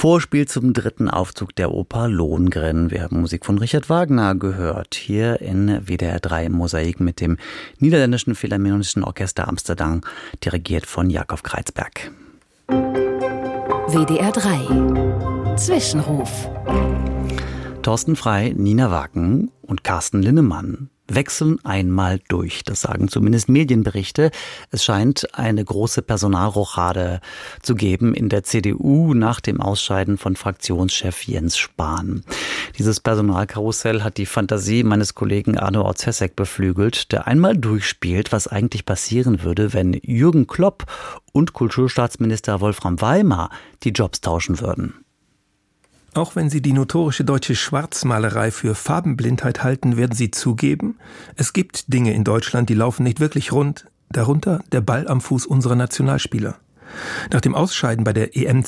Vorspiel zum dritten Aufzug der Oper Lohengrin. Wir haben Musik von Richard Wagner gehört, hier in WDR 3 im Mosaik mit dem Niederländischen Philharmonischen Orchester Amsterdam, dirigiert von Jakob Kreizberg. WDR 3 Zwischenruf. Thorsten Frey, Nina Wagen und Carsten Linnemann wechseln einmal durch. Das sagen zumindest Medienberichte. Es scheint eine große Personalrochade zu geben in der CDU nach dem Ausscheiden von Fraktionschef Jens Spahn. Dieses Personalkarussell hat die Fantasie meines Kollegen Arno Orzesek beflügelt, der einmal durchspielt, was eigentlich passieren würde, wenn Jürgen Klopp und Kulturstaatsminister Wolfram Weimar die Jobs tauschen würden. Auch wenn Sie die notorische deutsche Schwarzmalerei für Farbenblindheit halten, werden Sie zugeben, es gibt Dinge in Deutschland, die laufen nicht wirklich rund, darunter der Ball am Fuß unserer Nationalspieler. Nach dem Ausscheiden bei der EM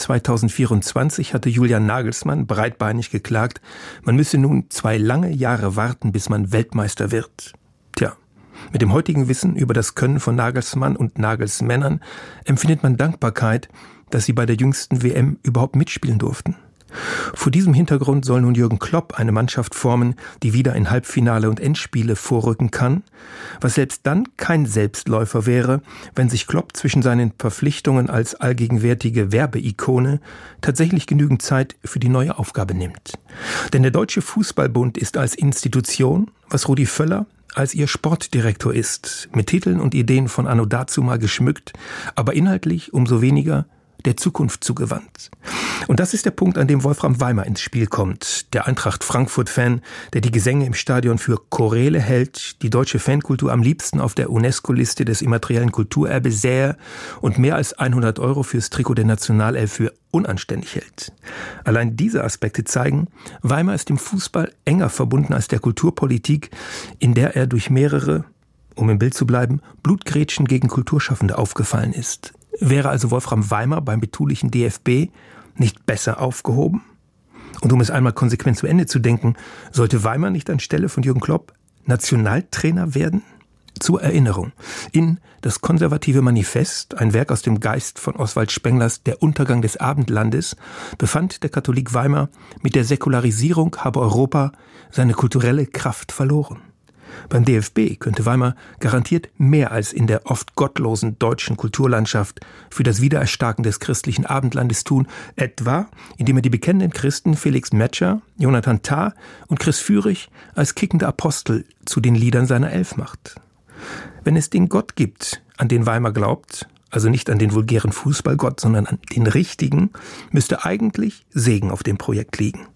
2024 hatte Julian Nagelsmann breitbeinig geklagt, man müsse nun 2 lange Jahre warten, bis man Weltmeister wird. Tja, mit dem heutigen Wissen über das Können von Nagelsmann und Nagelsmännern empfindet man Dankbarkeit, dass sie bei der jüngsten WM überhaupt mitspielen durften. Vor diesem Hintergrund soll nun Jürgen Klopp eine Mannschaft formen, die wieder in Halbfinale und Endspiele vorrücken kann, was selbst dann kein Selbstläufer wäre, wenn sich Klopp zwischen seinen Verpflichtungen als allgegenwärtige Werbeikone tatsächlich genügend Zeit für die neue Aufgabe nimmt. Denn der Deutsche Fußballbund ist als Institution, was Rudi Völler als ihr Sportdirektor ist, mit Titeln und Ideen von anno dazumal geschmückt, aber inhaltlich umso weniger der Zukunft zugewandt. Und das ist der Punkt, an dem Wolfram Weimar ins Spiel kommt. Der Eintracht Frankfurt-Fan, der die Gesänge im Stadion für Choräle hält, die deutsche Fankultur am liebsten auf der UNESCO-Liste des immateriellen Kulturerbes sähe und mehr als 100 € fürs Trikot der Nationalelf für unanständig hält. Allein diese Aspekte zeigen, Weimar ist dem Fußball enger verbunden als der Kulturpolitik, in der er durch mehrere, um im Bild zu bleiben, Blutgrätschen gegen Kulturschaffende aufgefallen ist. Wäre also Wolfram Weimar beim betulichen DFB nicht besser aufgehoben? Und um es einmal konsequent zu Ende zu denken, sollte Weimar nicht anstelle von Jürgen Klopp Nationaltrainer werden? Zur Erinnerung, in Das konservative Manifest, ein Werk aus dem Geist von Oswald Spenglers Der Untergang des Abendlandes, befand der Katholik Weimar, mit der Säkularisierung habe Europa seine kulturelle Kraft verloren. Beim DFB könnte Weimar garantiert mehr als in der oft gottlosen deutschen Kulturlandschaft für das Wiedererstarken des christlichen Abendlandes tun, etwa indem er die bekennenden Christen Felix Metscher, Jonathan Tah und Chris Führig als kickende Apostel zu den Liedern seiner Elf macht. Wenn es den Gott gibt, an den Weimar glaubt, also nicht an den vulgären Fußballgott, sondern an den richtigen, müsste eigentlich Segen auf dem Projekt liegen.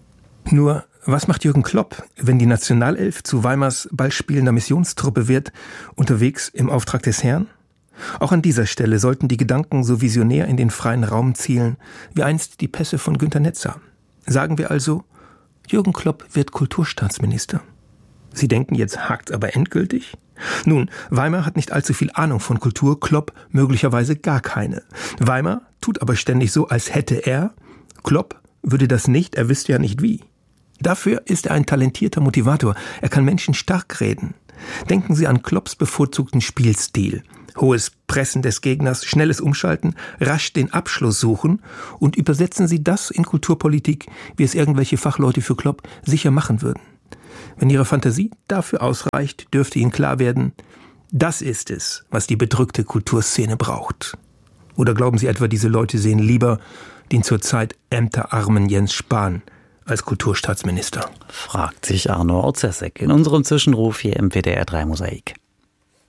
Nur, was macht Jürgen Klopp, wenn die Nationalelf zu Weimars ballspielender Missionstruppe wird, unterwegs im Auftrag des Herrn? Auch an dieser Stelle sollten die Gedanken so visionär in den freien Raum zielen, wie einst die Pässe von Günter Netzer. Sagen wir also, Jürgen Klopp wird Kulturstaatsminister. Sie denken, jetzt hakt's aber endgültig? Nun, Weimar hat nicht allzu viel Ahnung von Kultur, Klopp möglicherweise gar keine. Weimar tut aber ständig so, als hätte er. Klopp würde das nicht, er wüsste ja nicht wie. Dafür ist er ein talentierter Motivator. Er kann Menschen stark reden. Denken Sie an Klopps bevorzugten Spielstil. Hohes Pressen des Gegners, schnelles Umschalten, rasch den Abschluss suchen und übersetzen Sie das in Kulturpolitik, wie es irgendwelche Fachleute für Klopp sicher machen würden. Wenn Ihre Fantasie dafür ausreicht, dürfte Ihnen klar werden, das ist es, was die bedrückte Kulturszene braucht. Oder glauben Sie etwa, diese Leute sehen lieber den zurzeit ämterarmen Jens Spahn als Kulturstaatsminister? Fragt sich Arno Orzesek in unserem Zwischenruf hier im WDR 3 Mosaik.